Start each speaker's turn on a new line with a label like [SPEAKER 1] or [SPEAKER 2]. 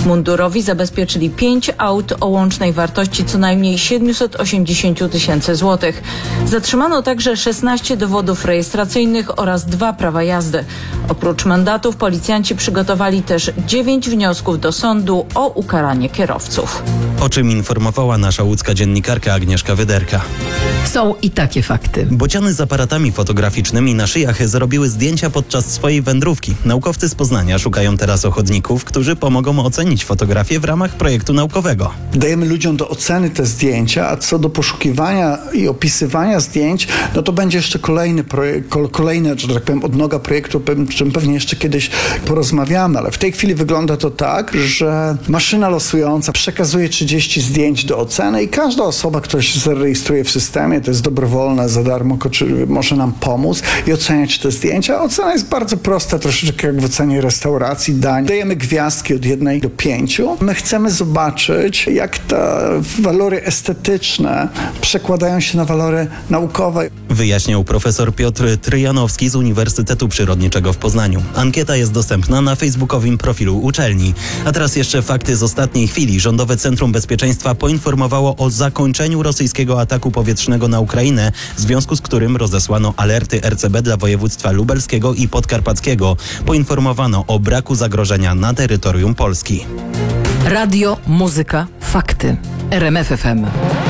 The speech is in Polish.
[SPEAKER 1] Mundurowi zabezpieczyli 5 aut o łącznej wartości co najmniej 780 000 złotych. Zatrzymano także 16 dowodów rejestracyjnych oraz 2 prawa jazdy. Oprócz mandatów policjanci przygotowali też 9 wniosków do sądu o ukaranie kierowców.
[SPEAKER 2] O czym informowała nasza łódzka dziennikarka Agnieszka Wyderka.
[SPEAKER 3] Są i takie fakty.
[SPEAKER 2] Bociany z aparatami fotograficznymi na szyjach zrobiły zdjęcia podczas swojej wędrówki. Naukowcy z Poznania szukają teraz ochotników, którzy pomogą ocenić fotografię w ramach projektu naukowego.
[SPEAKER 4] Dajemy ludziom do oceny te zdjęcia, a co do poszukiwania i opisywania zdjęć, no to będzie jeszcze kolejny projekt, kolejne, że tak powiem, odnoga projektu, o czym pewnie jeszcze kiedyś porozmawiamy, ale w tej chwili wygląda to tak, że maszyna losująca przekazuje 30 zdjęć do oceny i każda osoba, która się zarejestruje w systemie, to jest dobrowolne, za darmo, może nam pomóc i oceniać te zdjęcia. Ocena jest bardzo prosta, troszeczkę jak w ocenie restauracji, dań. Dajemy gwiazdki od 1 do 5. My chcemy zobaczyć, jak te walory estetyczne przekładają się na walory naukowe.
[SPEAKER 2] Wyjaśniał profesor Piotr Tryjanowski z Uniwersytetu Przyrodniczego w Poznaniu. Ankieta jest dostępna na facebookowym profilu uczelni. A teraz jeszcze fakty z ostatniej chwili. Rządowe Centrum Bezpieczeństwa poinformowało o zakończeniu rosyjskiego ataku powietrznego na Ukrainę, w związku z którym rozesłano alerty RCB dla województwa lubelskiego i podkarpackiego. Poinformowano o braku zagrożenia na terytorium Polski.
[SPEAKER 3] Radio, muzyka, fakty. RMF FM.